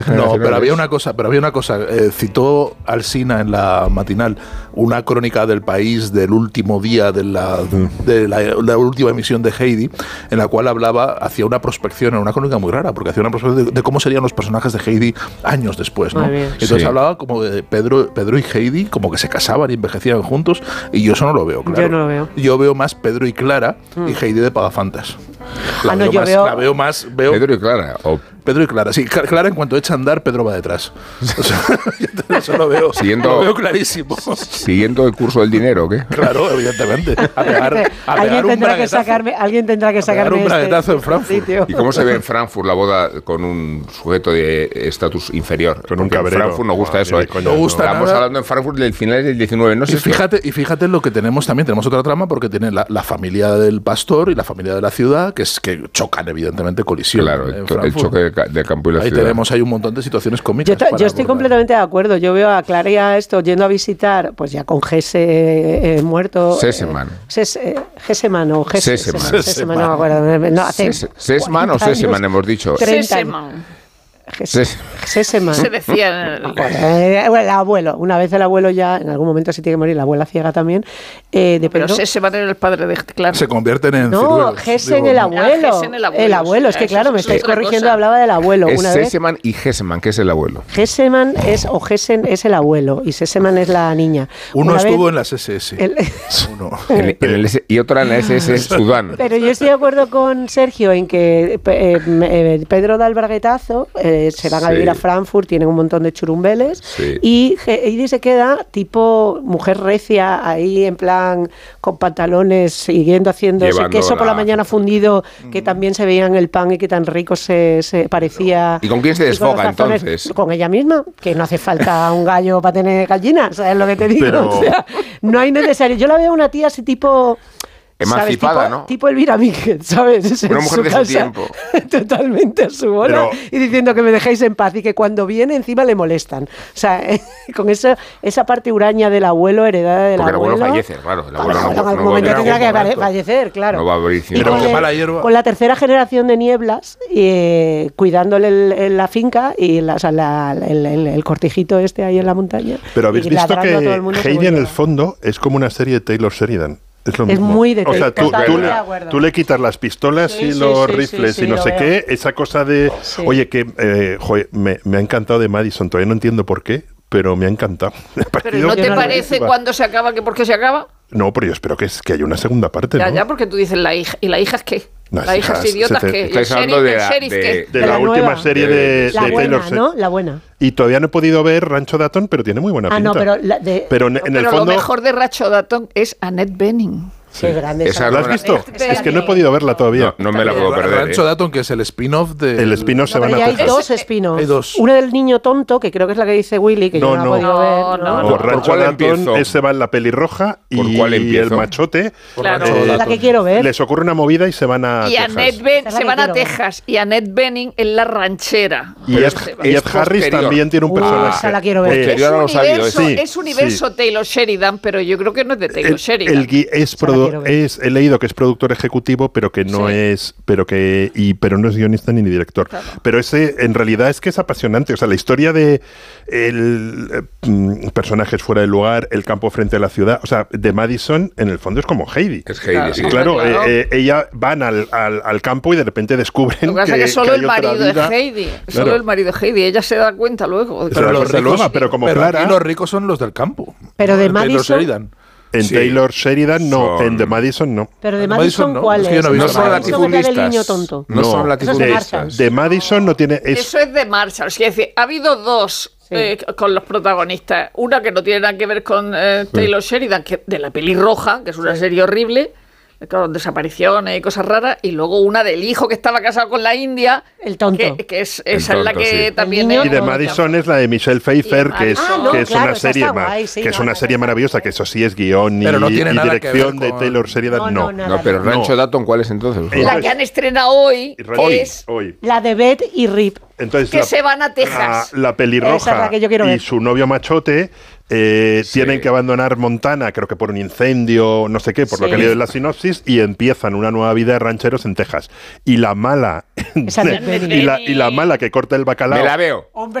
No, pero había una cosa, citó Alsina en la matinal una crónica del País del último día de la última emisión de Heidi, en la cual hacía una prospección, en una crónica muy rara, porque hacía una prospección de cómo serían los personajes de Heidi años después, ¿no? Entonces hablaba como de Pedro y Heidi, como que se casaban y envejecían juntos, y yo eso no lo veo, claro. Yo no lo veo. Yo veo más Pedro y Clara y Heidi de Pagafantas. La veo más Pedro y Clara. Pedro y Clara, sí, Clara en cuanto echa a andar, Pedro va detrás. O sea, eso lo veo, lo veo clarísimo. ¿Siguiendo el curso del dinero o qué? Claro, evidentemente. Alguien tendrá que sacarme un braguetazo en Frankfurt. ¿Y cómo se ve en Frankfurt la boda con un sujeto de estatus inferior? Con un cabrero. En Frankfurt no gusta eso, ¿eh? No gusta Estamos nada. hablando en Frankfurt del final del 19. No sé fíjate lo que tenemos también. Tenemos otra trama porque tiene la familia del pastor y la familia de la ciudad, que chocan, evidentemente, colisión. Claro, el choque del campo y la ciudad. Hay un montón de situaciones cómicas. Yo estoy completamente de acuerdo. Yo veo a Clara y a esto yendo a visitar, pues ya con Gese muerto. Sesemann. Sesemann, no me acuerdo. Sesemann o Sesemann hemos dicho. Sesemann. Se decía. El abuelo. Una vez el abuelo ya, en algún momento se tiene que morir, la abuela ciega también. Pero Sesemann era el padre de Clara. Se convierten en No, Gesen el abuelo. El abuelo, es que claro, me estáis corrigiendo, hablaba del abuelo. Es Sesemann y Gesemann, que es el abuelo. Gesemann Gesen es el abuelo y Sesemann es la niña. Uno estuvo en las SS. Y otra en la SS Sudán. Pero yo estoy de acuerdo con Sergio en que Pedro da el braguetazo. Se van a vivir a Frankfurt, tienen un montón de churumbeles y Heidi se queda tipo mujer recia ahí en plan con pantalones siguiendo haciendo ese queso por la mañana fundido que también se veía en el pan y que tan rico se parecía. ¿Y con quién se desfoga entonces? Con ella misma, que no hace falta un gallo para tener gallinas, ¿sabes lo que te digo? Pero... O sea, no hay necesario. Yo la veo una tía así tipo... Emancipada, ¿sabes? ¿no? Tipo Elvira Míguez, ¿sabes? Una mujer de su tiempo. Totalmente a su bola y diciendo que me dejéis en paz y que cuando viene encima le molestan. O sea, con esa parte huraña del abuelo heredada del abuelo. Porque el abuelo fallece, claro. El abuelo en algún momento tendrá que fallecer, claro. No va a abrir con la tercera generación de Nieblas, cuidándole la finca y el cortijito este ahí en la montaña. Pero habéis visto que Heidi en el fondo es como una serie de Taylor Sheridan. Es lo mismo. Muy de o sea, tú le quitas las pistolas y los rifles y no sé qué, esa cosa de... Sí. Oye, que me ha encantado de Madison, todavía no entiendo por qué, pero me ha encantado. ¿Pero no te parece cuando se acaba que por qué se acaba? No, pero yo espero que haya una segunda parte, ¿no? Ya, porque tú dices la hija. ¿Y la hija es qué? La hija es idiota que... Estáis hablando de la última serie de Taylor Swift, ¿no? La buena. Y todavía no he podido ver Rancho Dayton, pero tiene muy buena pinta. No, pero en el fondo... lo mejor de Rancho Dayton es Annette Bening. Sí. Qué grande. ¿La has visto? Es que no he podido verla todavía. No me la puedo perder. Rancho Dayton, que es el spin-off de... El spin-off se van a hacer. Hay dos spin-offs. Hay dos. Uno del niño tonto, que creo que es la que dice Willy, que yo no he podido ver. No, Rancho Dayton, ese va en la pelirroja y el machote. Claro. Es la que quiero ver. Les ocurre una movida y se van a Texas. Se van a Texas y Annette Bening en la ranchera. Y Ed Harris también tiene un personaje. Esa la quiero ver. Es universo Taylor Sheridan, pero yo creo que no es de Taylor Sheridan. He leído que es productor ejecutivo, pero que no es, pero no es guionista ni director. Claro. Pero ese en realidad es que es apasionante. O sea, la historia de personajes fuera del lugar, el campo frente a la ciudad, o sea, de Madison en el fondo es como Heidi. Es Heidi, sí. Claro, ella van al campo y de repente descubren lo que pasa es que solo el marido de Heidi. Claro. Solo el marido de Heidi. Ella se da cuenta luego. Pero los ricos, como Clara, los ricos son los del campo. Pero de Madison. En Taylor Sheridan no, en The Madison no. Pero de Madison, ¿cuál es? No son latifundistas. No son latifundistas. De Madison no tiene... Eso es de Marshall. Es decir, ha habido dos con los protagonistas. Una que no tiene nada que ver con Taylor Sheridan, que de la pelirroja, que es una serie horrible, con desapariciones y cosas raras, y luego una del hijo que estaba casado con la India, el tonto, que es esa es la que también y de Madison es la de Michelle Pfeiffer, que es una serie una serie maravillosa, que eso sí es guión y dirección de Taylor Sheridan. No, pero Rancho Dayton, ¿cuál es entonces? La que han estrenado hoy es la de Beth y Rip. que se van a Texas. La pelirroja esa es la que yo quiero ver. Y su novio machote tienen que abandonar Montana, creo que por un incendio, no sé qué, por lo que he leído en la sinopsis, y empiezan una nueva vida de rancheros en Texas. Y la mala y la mala que corta el bacalao. Me la veo.